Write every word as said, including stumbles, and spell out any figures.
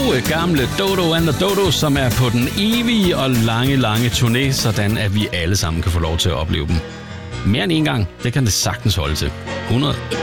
gode gamle Dodo and the Dodos, som er på den evige og lange, lange turné, sådan at vi alle sammen kan få lov til at opleve dem. Mere end en gang, det kan det sagtens holde til. hundrede